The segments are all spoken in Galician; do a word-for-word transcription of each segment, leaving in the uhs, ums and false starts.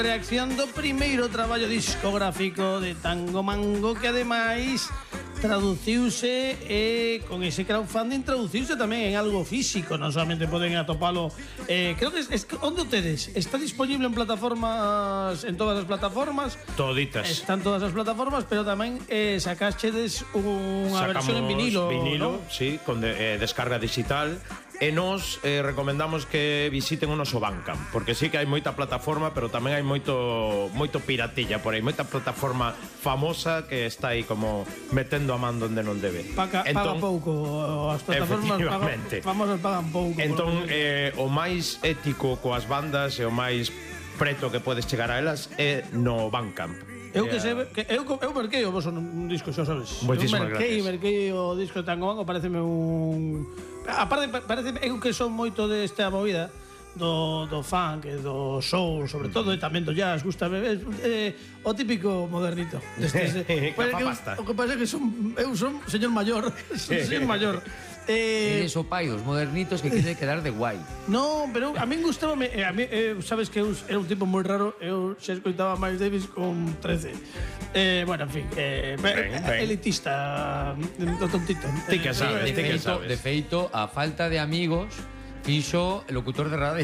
Reacción do primeiro traballo discográfico de Tango Mango, que ademais traduciuse e con ese crowdfunding traduciuse tamén en algo físico, non solamente poden atopalo, eh, creo que es, es onde ustedes está disponible en plataformas, en todas as plataformas, toditas, están todas as plataformas, pero tamén eh, sacachedes unha sacamos versión en vinilo, vinilo, ¿no? sí, con de, eh, descarga digital. E nos eh, recomendamos que visiten o noso Bandcamp, porque sí que hai moita plataforma, pero tamén hai moito moito piratilla por aí, moita plataforma famosa que está aí como metendo a man donde non debe. Paga, entón, paga pouco, as plataformas paga, famosas pagan pouco. Entón, eh, o máis ético coas bandas e o máis preto que podes chegar a elas é no Bandcamp. Eu que sei, que eu, eu merquei o vosso un disco, xa sabes. Moitísimas eu merquei, gracias. merquei o disco de Tango Mango, pareceme un... Aparte, parece eu que son moito desta movida do, do funk, do soul, sobre todo, e tamén do jazz, gustame, é, é, o típico modernito. Destes, eh, Capapasta. O que pasa é que son, eu son señor maior, son señor maior. Eh, Eres o pai dos modernitos que quere quedar de guai. No, pero a min gustábame, eh, a mí, eh, sabes que eu era un tipo moi raro, eu xa escoitaba Miles Davis con trece. Eh, bueno, en fin, eh, ben, ben. elitista, do tontito. Ti que sabes, de, ti que feito, sabes. de feito, a falta de amigos fixo locutor de radio.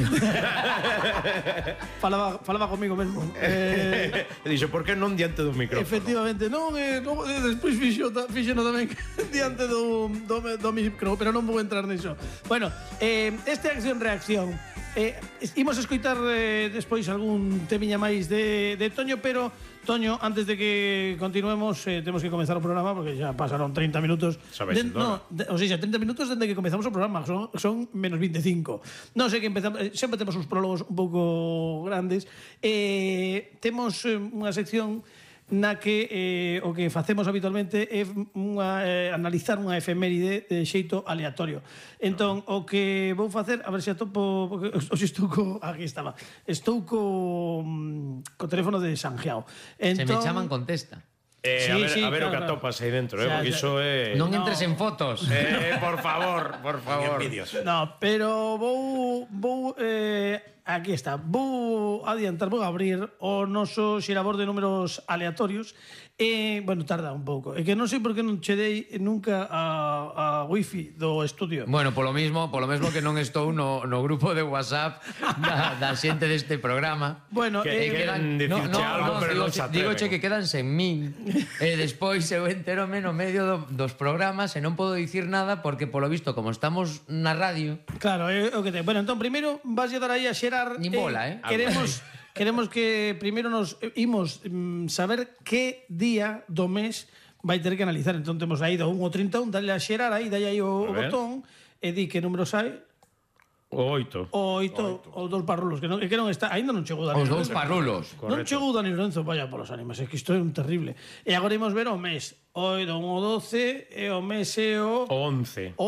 falaba, falaba comigo mesmo. Eh, Dixo, por que non diante do micrófono? Efectivamente, non, eh, no, eh, despois fixo, fixo no tamén diante do, do, do micro, pero non vou entrar niso. Bueno, eh, este acción-reacción, eh, imos escoitar eh, despois algún temiña máis de, de Toño, pero Toño, antes de que continuemos, eh, temos que comenzar o programa porque xa pasaron treinta minutos. Sabes, de, no, de, o sea, treinta minutos desde que comezamos o programa, son, son menos veinticinco. Non sei que empezamos, eh, sempre temos uns prólogos un pouco grandes. Eh, temos eh, unha sección na que eh, o que facemos habitualmente é unha, eh, analizar unha efeméride de xeito aleatorio. Entón, o que vou facer, a ver se atopo, porque hoxe estou co, aquí estaba, estou co, co teléfono de Sanjeao. Entón, se me chaman contesta. Eh, sí, a ver, sí, a ver claro, o que atopas aí dentro, eh, xa, porque xa. iso é... Non entres no. en fotos. Eh, por favor, por favor. No, pero vou vou eh, aquí está. Vou adiantar, vou abrir o noso xerador de números aleatorios. E, bueno, tarda un pouco. É que non sei por que non che dei nunca a, a wifi do estudio. Bueno, polo mismo, polo mesmo que non estou no, no grupo de WhatsApp da, da xente deste programa. Bueno, que eh, quedan dicirche no, no, algo, no, pero digo, non se atreven. digo che que quedan sen min. E despois eu enterome no medio do, dos programas e non podo dicir nada porque, polo visto, como estamos na radio... Claro, é o que te... Bueno, entón, primeiro vas a dar aí a xerar... Nin bola, eh? Queremos... Queremos que primeiro nos imos mm, saber que día do mes vai ter que analizar. Entón temos aí do un ao trinta e un, dale a xerar aí, dale aí o, o botón e di que número sai. O oito. O oito, os dous parrulos, que non, que non está, ainda non chegou Dani Os dous Lorenzo. parrulos. Non chegou Dani Lorenzo, vaya polos ánimas, é que isto é un terrible. E agora imos ver o mes. O do un ao doce e o mes é o... O once.